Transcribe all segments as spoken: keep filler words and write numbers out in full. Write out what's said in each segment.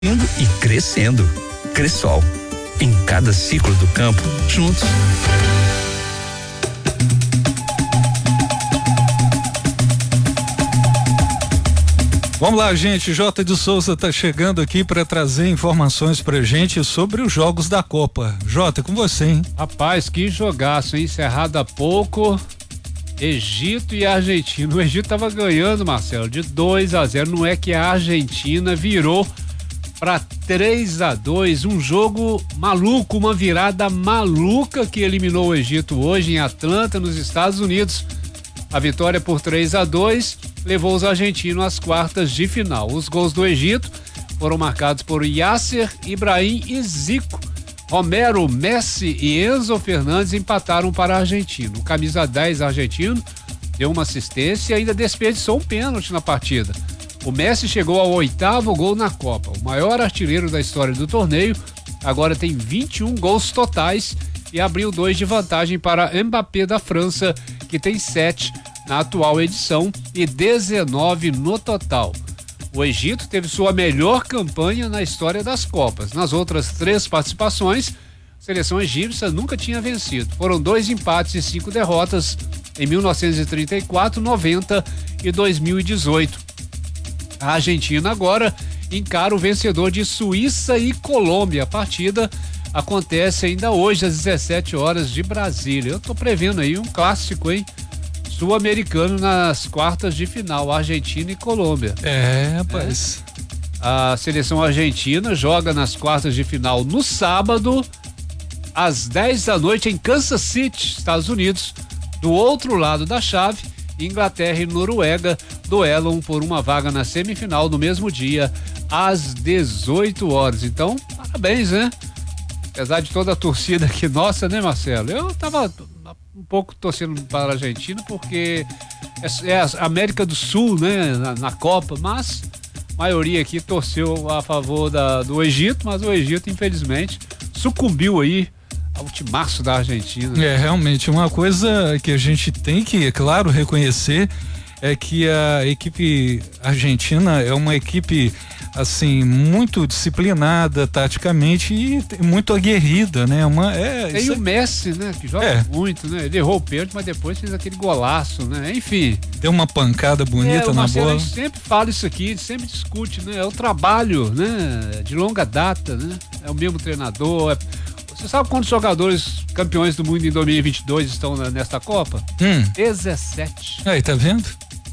indo e crescendo. Cressol, em cada ciclo do campo, juntos. Vamos lá, gente. Jota de Souza tá chegando aqui para trazer informações pra gente sobre os jogos da Copa. Jota, com você, hein? Rapaz, que jogaço, hein? Encerrado há pouco. Egito e Argentina. O Egito tava ganhando, Marcelo, de dois a zero. Não é que a Argentina virou para três a dois. Um jogo maluco, uma virada maluca que eliminou o Egito hoje em Atlanta, nos Estados Unidos. A vitória por três a dois levou os argentinos às quartas de final. Os gols do Egito foram marcados por Yasser, Ibrahim e Zico. Romero, Messi e Enzo Fernandes empataram para a Argentina. O camisa dez argentino deu uma assistência e ainda desperdiçou um pênalti na partida. O Messi chegou ao oitavo gol na Copa. O maior artilheiro da história do torneio agora tem vinte e um gols totais e abriu dois de vantagem para Mbappé da França, que tem sete na atual edição e dezenove no total. O Egito teve sua melhor campanha na história das Copas. Nas outras três participações, a seleção egípcia nunca tinha vencido. Foram dois empates e cinco derrotas em mil novecentos e trinta e quatro, noventa e dois mil e dezoito. A Argentina agora encara o vencedor de Suíça e Colômbia. A partida acontece ainda hoje às dezessete horas de Brasília. Eu tô prevendo aí um clássico, hein? Sul-americano nas quartas de final, Argentina e Colômbia. É, rapaz. É. A seleção argentina joga nas quartas de final no sábado, às dez da noite, em Kansas City, Estados Unidos. Do outro lado da chave, Inglaterra e Noruega duelam por uma vaga na semifinal no mesmo dia, às dezoito horas. Então, parabéns, né? Apesar de toda a torcida aqui nossa, né, Marcelo? Eu tava um pouco torcendo para a Argentina porque é, é a América do Sul, né, na, na Copa, mas a maioria aqui torceu a favor da, do Egito, mas o Egito, infelizmente, sucumbiu aí ao timaço da Argentina. É, realmente, uma coisa que a gente tem que, é claro, reconhecer é que a equipe argentina é uma equipe assim, muito disciplinada taticamente e muito aguerrida, né? Uma, é, Tem o Messi, né? Que joga é. muito, né? Ele errou o pênalti, mas depois fez aquele golaço, né? Enfim. Deu uma pancada bonita é, na Marcelo, bola. A gente sempre fala isso aqui, a gente sempre discute, né? É o trabalho, né? De longa data, né? É o mesmo treinador. É... Você sabe quantos jogadores campeões do mundo em dois mil e vinte e dois estão nesta Copa? Hum. dezessete. Aí, tá vendo?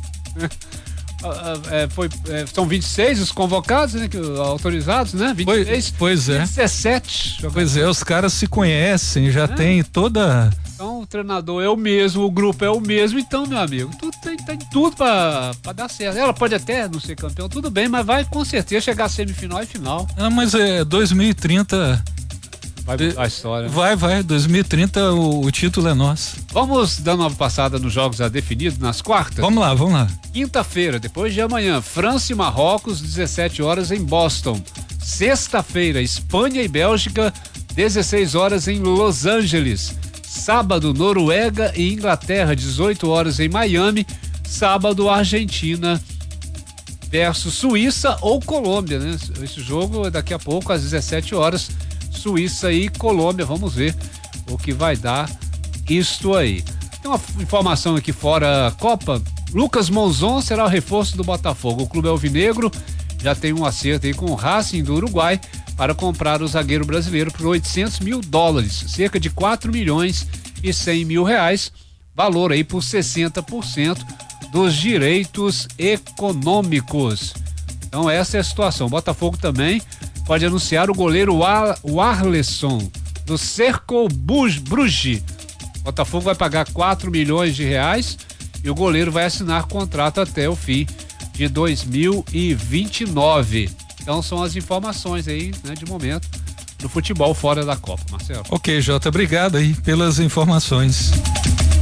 É, foi, é, são vinte e seis os convocados, né, que, autorizados, né? vinte e seis, pois, pois é. dezessete. Pois é, os caras se conhecem, já é. tem toda. Então o treinador é o mesmo, o grupo é o mesmo, então, meu amigo, tudo, tem, tem tudo pra, pra dar certo. Ela pode até não ser campeão, tudo bem, mas vai com certeza chegar a semifinal e final. Ah, mas é dois mil e trinta. Vai mudar a história. Vai, vai. dois mil e trinta o, o título é nosso. Vamos dando uma passada nos jogos a definido nas quartas? Vamos lá, vamos lá. Quinta-feira, depois de amanhã, França e Marrocos, dezessete horas em Boston. Sexta-feira, Espanha e Bélgica, dezesseis horas em Los Angeles. Sábado, Noruega e Inglaterra, dezoito horas em Miami. Sábado, Argentina versus Suíça ou Colômbia, né? Esse jogo é daqui a pouco às dezessete horas. Suíça e Colômbia, vamos ver o que vai dar isto aí. Tem uma informação aqui fora Copa, Lucas Monzon será o reforço do Botafogo. O clube alvinegro já tem um acerto aí com o Racing do Uruguai para comprar o zagueiro brasileiro por oitocentos mil dólares, cerca de quatro milhões e cem mil reais, valor aí por sessenta por cento dos direitos econômicos. Então essa é a situação. O Botafogo também pode anunciar o goleiro o Arleson do Cercle Bruges. O Botafogo vai pagar quatro milhões de reais e o goleiro vai assinar contrato até o fim de dois mil e vinte e nove. Então são as informações aí, né, de momento do futebol fora da Copa, Marcelo. Ok, Jota, obrigado aí pelas informações.